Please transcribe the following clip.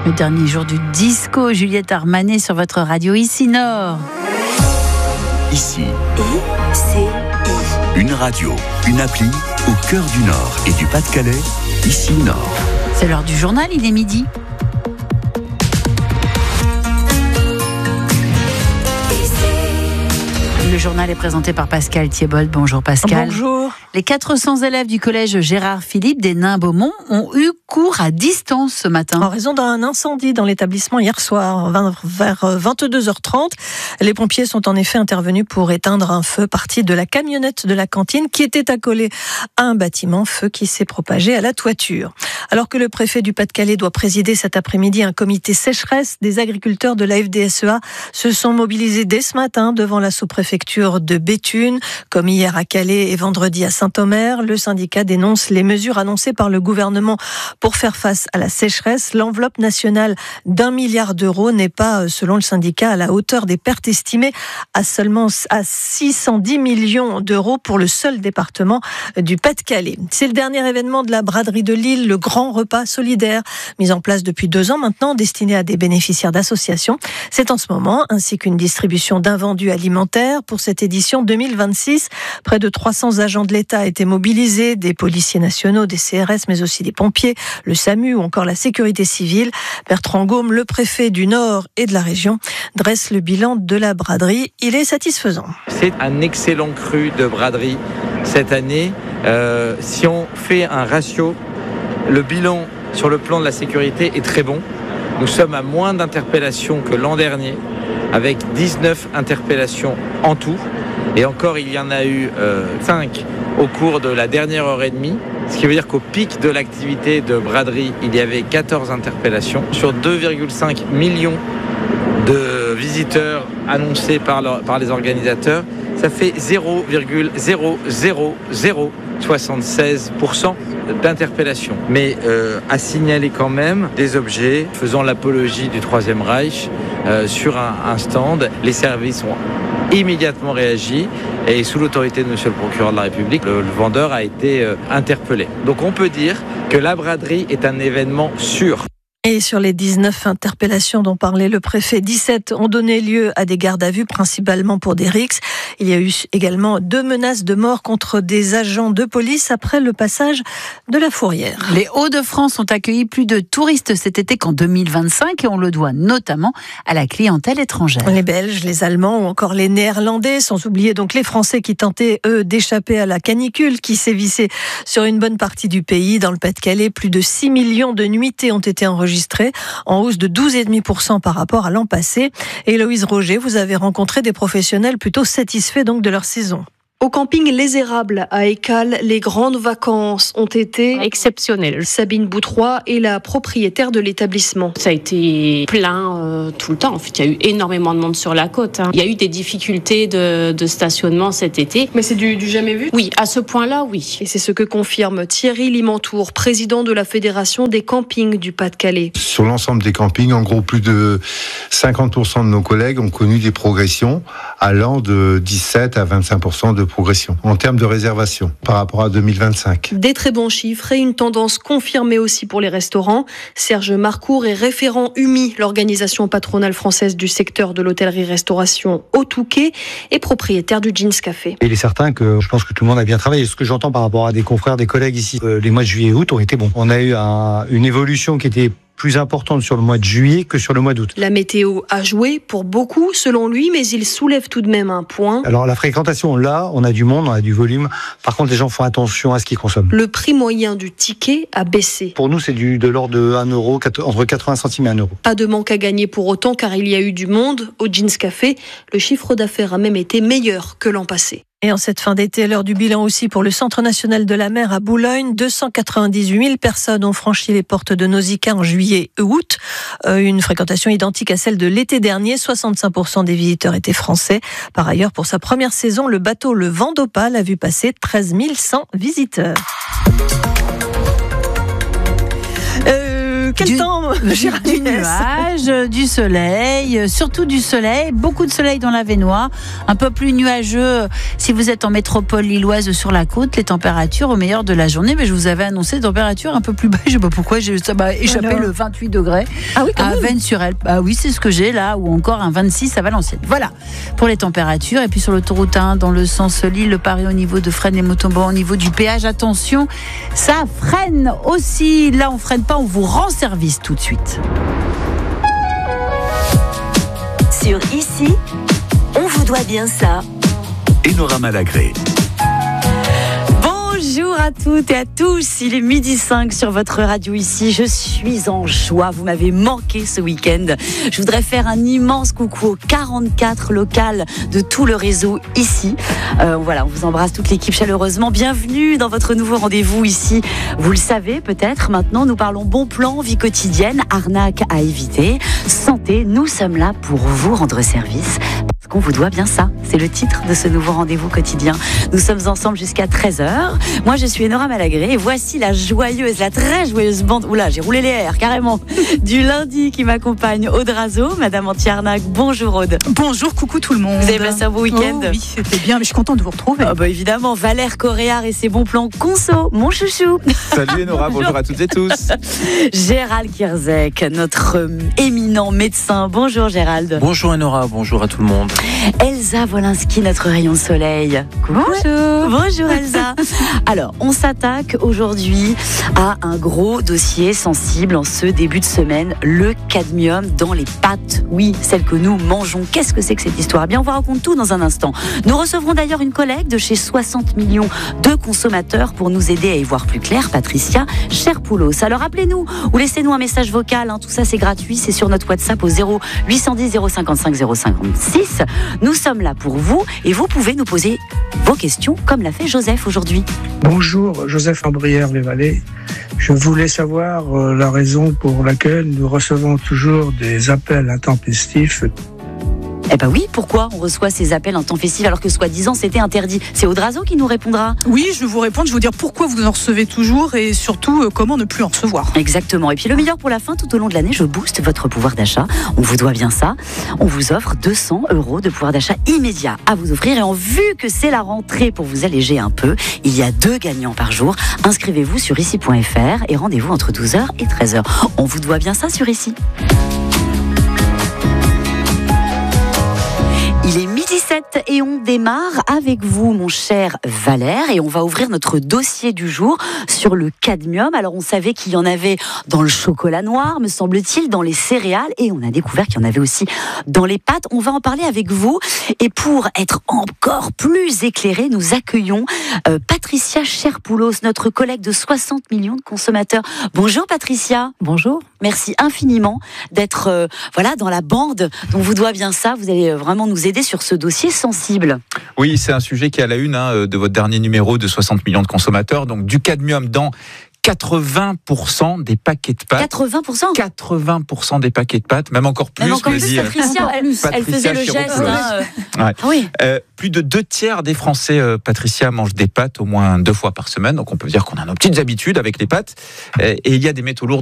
Le dernier jour du disco, Juliette Armanet sur votre radio Ici Nord. Ici. ICI. Une radio, une appli au cœur du Nord et du Pas-de-Calais. Ici Nord. C'est l'heure du journal, il est midi. Le journal est présenté par Pascal Thiébold. Bonjour Pascal. Bonjour. Les 400 élèves du collège Gérard Philippe des Nains-Beaumont ont eu cours à distance ce matin. En raison d'un incendie dans l'établissement hier soir, vers 22h30. Les pompiers sont en effet intervenus pour éteindre un feu parti de la camionnette de la cantine qui était accolée à un bâtiment, feu qui s'est propagé à la toiture. Alors que le préfet du Pas-de-Calais doit présider cet après-midi un comité sécheresse, des agriculteurs de la FDSEA se sont mobilisés dès ce matin devant la sous-préfecture de Béthune, comme hier à Calais et vendredi à Saint-Omer. Le syndicat dénonce les mesures annoncées par le gouvernement pour faire face à la sécheresse. L'enveloppe nationale d'1 milliard d'euros n'est pas, selon le syndicat, à la hauteur des pertes estimées à seulement 610 millions d'euros pour le seul département du Pas-de-Calais. C'est le dernier événement de la braderie de Lille, le grand repas solidaire, mis en place depuis 2 ans maintenant, destiné à des bénéficiaires d'associations. C'est en ce moment, ainsi qu'une distribution d'invendus alimentaires. Pour cette édition 2026, près de 300 agents de l'État étaient mobilisés, des policiers nationaux, des CRS, mais aussi des pompiers, le SAMU ou encore la sécurité civile. Bertrand Gaume, le préfet du Nord et de la région, dresse le bilan de la braderie. Il est satisfaisant. C'est un excellent cru de braderie cette année. Si on fait un ratio, le bilan sur le plan de la sécurité est très bon. Nous sommes à moins d'interpellations que l'an dernier, avec 19 interpellations en tout. Et encore, il y en a eu 5 au cours de la dernière heure et demie. Ce qui veut dire qu'au pic de l'activité de braderie, il y avait 14 interpellations sur 2,5 millions de visiteurs annoncés par les organisateurs. Ça fait 0,00076% d'interpellation. Mais à signaler quand même des objets faisant l'apologie du Troisième Reich sur un stand. Les services ont immédiatement réagi et sous l'autorité de monsieur le procureur de la République, le vendeur a été interpellé. Donc on peut dire que la braderie est un événement sûr. Et sur les 19 interpellations dont parlait le préfet, 17 ont donné lieu à des gardes à vue, principalement pour des rixes. Il y a eu également 2 menaces de mort contre des agents de police après le passage de la fourrière. Les Hauts-de-France ont accueilli plus de touristes cet été qu'en 2025 et on le doit notamment à la clientèle étrangère. Les Belges, les Allemands ou encore les Néerlandais, sans oublier donc les Français qui tentaient, eux, d'échapper à la canicule qui sévissait sur une bonne partie du pays. Dans le Pas-de-Calais, plus de 6 millions de nuitées ont été enregistrées, en hausse de 12,5% par rapport à l'an passé. Et Héloïse Roger, vous avez rencontré des professionnels plutôt satisfaits donc de leur saison. Au camping Les Érables à Écalles, les grandes vacances ont été exceptionnelles. Sabine Boutroy est la propriétaire de l'établissement. Ça a été plein tout le temps. En fait, il y a eu énormément de monde sur la côte. Il y a eu des difficultés de stationnement cet été. Mais c'est du jamais vu ? Oui, à ce point-là, oui. Et c'est ce que confirme Thierry Limantour, président de la Fédération des campings du Pas-de-Calais. Sur l'ensemble des campings, en gros, plus de 50% de nos collègues ont connu des progressions allant de 17 à 25% de progression en termes de réservation par rapport à 2025. Des très bons chiffres et une tendance confirmée aussi pour les restaurants. Serge Marcourt est référent UMI, l'organisation patronale française du secteur de l'hôtellerie-restauration au Touquet, et propriétaire du Jeans Café. Il est certain que je pense que tout le monde a bien travaillé. Ce que j'entends par rapport à des confrères, des collègues ici, les mois de juillet et août ont été bons. On a eu une évolution qui était plus importante sur le mois de juillet que sur le mois d'août. La météo a joué pour beaucoup, selon lui, mais il soulève tout de même un point. Alors la fréquentation, là, on a du monde, on a du volume. Par contre, les gens font attention à ce qu'ils consomment. Le prix moyen du ticket a baissé. Pour nous, c'est de l'ordre de 1 euro, entre 80 centimes et 1 euro. Pas de manque à gagner pour autant, car il y a eu du monde au Jeans Café. Le chiffre d'affaires a même été meilleur que l'an passé. Et en cette fin d'été, l'heure du bilan aussi pour le Centre national de la mer à Boulogne. 298 000 personnes ont franchi les portes de Nausicaa en juillet et août. Une fréquentation identique à celle de l'été dernier. 65% des visiteurs étaient français. Par ailleurs, pour sa première saison, le bateau Le Vent d'Opale a vu passer 13 100 visiteurs. Quel temps, cher Du nuage, du soleil, surtout du soleil, beaucoup de soleil dans la Vénois, un peu plus nuageux si vous êtes en métropole lilloise sur la côte, les températures au meilleur de la journée, mais je vous avais annoncé des températures un peu plus bas, je sais pas pourquoi, ça m'a échappé le 28 degrés à Vennes-sur-Helpe. Ah oui, c'est ce que j'ai là, ou encore un 26 à Valenciennes. Voilà, pour les températures. Et puis sur l'autoroute 1, dans le sens Lille-Paris, au niveau de Fresnes et Montauban, au niveau du péage, attention, ça freine aussi. Là, on freine pas, on vous rend service tout de suite. Sur Ici, on vous doit bien ça. Enora Malagré. Bonjour à toutes et à tous, il est 12h05 sur votre radio Ici. Je suis en joie, vous m'avez manqué ce week-end. Je voudrais faire un immense coucou aux 44 locales de tout le réseau Ici. Voilà, on vous embrasse toute l'équipe chaleureusement. Bienvenue dans votre nouveau rendez-vous Ici. Vous le savez peut-être, maintenant nous parlons bon plan, vie quotidienne, arnaque à éviter, santé. Nous sommes là pour vous rendre service. Qu'on vous doit bien ça, c'est le titre de ce nouveau rendez-vous quotidien. Nous sommes ensemble jusqu'à 13h. Moi je suis Enora Malagré et voici la très joyeuse bande, oula j'ai roulé les airs carrément, du lundi qui m'accompagne, Aude Razo, Madame Anti-Arnaque. Bonjour Aude. Bonjour, coucou tout le monde. Vous avez passé un beau week-end? Oui, c'était bien, mais je suis contente de vous retrouver. Évidemment, Valère Coréard et ses bons plans conso, mon chouchou. Salut Enora, bonjour à toutes et tous. Gérald Kierzek, notre éminent médecin. Bonjour Gérald. Bonjour Enora, bonjour à tout le monde. Elsa Wolinski, notre rayon de soleil. Bonjour. Bonjour Elsa. Alors, on s'attaque aujourd'hui à un gros dossier sensible en ce début de semaine, le cadmium dans les pâtes. Oui, celles que nous mangeons. Qu'est-ce que c'est que cette histoire? Eh bien, on vous raconte tout dans un instant. Nous recevrons d'ailleurs une collègue de chez 60 millions de consommateurs pour nous aider à y voir plus clair, Patricia Cherpoulos. Alors appelez-nous ou laissez-nous un message vocal, tout ça c'est gratuit, c'est sur notre WhatsApp au 0810 055 056. Nous sommes là pour vous et vous pouvez nous poser vos questions comme l'a fait Joseph aujourd'hui. Bonjour, Joseph Ambrière-les-Vallées. Je voulais savoir la raison pour laquelle nous recevons toujours des appels intempestifs. Eh ben oui, pourquoi on reçoit ces appels en temps festif alors que soi-disant c'était interdit? C'est Aude Razo qui nous répondra. Oui, je vais vous répondre, je vais vous dire pourquoi vous en recevez toujours et surtout comment ne plus en recevoir. Exactement, et puis le meilleur pour la fin, tout au long de l'année, je booste votre pouvoir d'achat. On vous doit bien ça. On vous offre 200 € de pouvoir d'achat immédiat à vous offrir et en vue que c'est la rentrée pour vous alléger un peu, il y a 2 gagnants par jour. Inscrivez-vous sur ici.fr et rendez-vous entre 12h et 13h. On vous doit bien ça sur Ici. Il est 12h07 et on démarre avec vous, mon cher Valère, et on va ouvrir notre dossier du jour sur le cadmium. Alors, on savait qu'il y en avait dans le chocolat noir, me semble-t-il, dans les céréales, et on a découvert qu'il y en avait aussi dans les pâtes. On va en parler avec vous, et pour être encore plus éclairés, nous accueillons Patricia Cherpoulos, notre collègue de 60 millions de consommateurs. Bonjour Patricia. Bonjour. Merci infiniment d'être dans la bande dont vous doit bien ça. Vous allez vraiment nous aider sur ce dossier sensible. Oui, c'est un sujet qui est à la une de votre dernier numéro de 60 millions de consommateurs. Donc du cadmium dans 80% des paquets de pâtes. 80% 80% des paquets de pâtes, même encore plus. Même encore plus, Patricia, elle faisait le geste. Ouais. Ah oui. Plus de 2/3 des Français, Patricia, mangent des pâtes au moins 2 fois par semaine. Donc on peut dire qu'on a nos petites habitudes avec les pâtes. Et il y a des métaux lourds